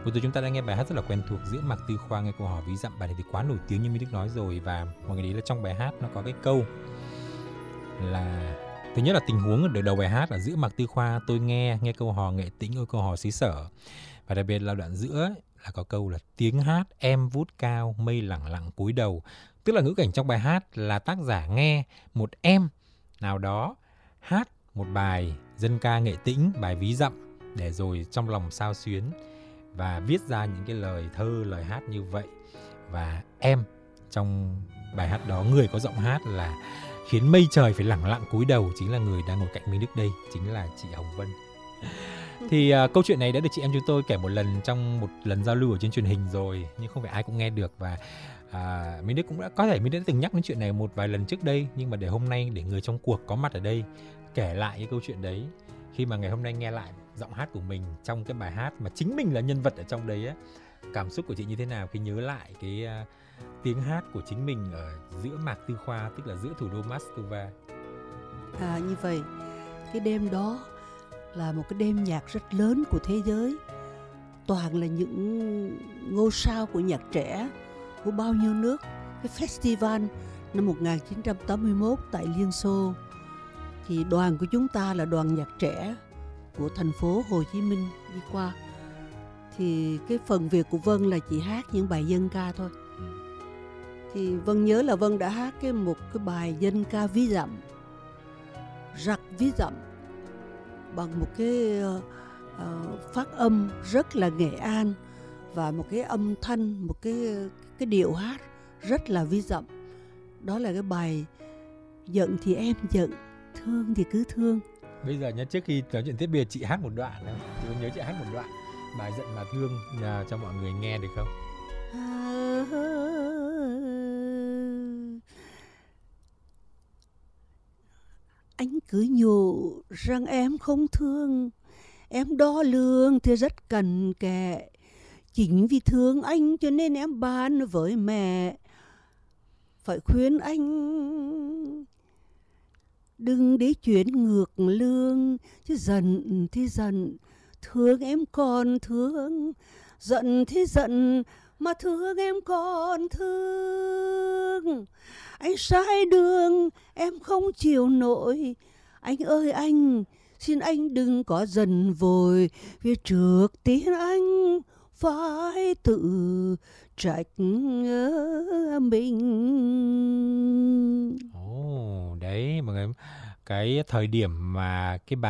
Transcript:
Vừa rồi chúng ta đã nghe bài hát rất là quen thuộc Giữa Mạc Tư Khoa nghe câu hò ví dặm. Bài này thì quá nổi tiếng như Minh Đức nói rồi, và mọi người nghĩ là trong bài hát nó có cái câu là thứ nhất là tình huống ở đầu bài hát là giữa Mạc Tư Khoa tôi nghe câu hò nghệ tĩnh ôi câu hò xứ sở, và đặc biệt là đoạn giữa ấy, là có câu là tiếng hát em vút cao mây lẳng lặng cúi đầu, tức là ngữ cảnh trong bài hát là tác giả nghe một em nào đó hát một bài dân ca nghệ tĩnh, bài ví dặm, để rồi trong lòng xao xuyến và viết ra những cái lời thơ lời hát như vậy. Và em trong bài hát đó, người có giọng hát là khiến mây trời phải lẳng lặng cúi đầu, chính là người đang ngồi cạnh Minh Đức đây, chính là chị Hồng Vân. Thì câu chuyện này đã được chị em chúng tôi kể một lần trong một lần giao lưu ở trên truyền hình rồi, nhưng không phải ai cũng nghe được. Và Minh Đức cũng Minh Đức đã từng nhắc đến chuyện này một vài lần trước đây, nhưng mà để hôm nay để người trong cuộc có mặt ở đây kể lại cái câu chuyện đấy, khi mà ngày hôm nay nghe lại giọng hát của mình trong cái bài hát mà chính mình là nhân vật ở trong đấy á, cảm xúc của chị như thế nào khi nhớ lại cái tiếng hát của chính mình ở giữa Mạc Tư Khoa, tức là giữa thủ đô Moscow. Như vậy, cái đêm đó là một cái đêm nhạc rất lớn của thế giới, toàn là những ngôi sao của nhạc trẻ của bao nhiêu nước. Cái festival năm 1981 tại Liên Xô, thì đoàn của chúng ta là đoàn nhạc trẻ của thành phố Hồ Chí Minh đi qua. Thì cái phần việc của Vân là chỉ hát những bài dân ca thôi. Thì Vân nhớ là Vân đã hát một cái bài dân ca ví dặm, rặc ví dặm, bằng một cái phát âm rất là Nghệ An, và một cái âm thanh, một cái điệu hát rất là ví dặm. Đó là cái bài Giận thì em giận, thương thì cứ thương. Bây giờ nhá, trước khi nói chuyện tiếp, bây giờ chị hát một đoạn, chị có nhớ chị hát một đoạn bài Giận mà thương cho mọi người nghe được không? Anh cứ nhủ rằng em không thương, em đo lường thì rất cần kệ. Chính vì thương anh cho nên em bán với mẹ. Phải khuyên anh đừng để chuyện ngược lương, chứ giận thì giận, thương em còn thương. Giận thì giận, mà thương em còn thương. Anh sai đường, em không chịu nổi. Anh ơi anh, xin anh đừng có giận vội, vì trước tiên anh phải tự trách mình. Đấy mọi người, cái thời điểm mà cái bài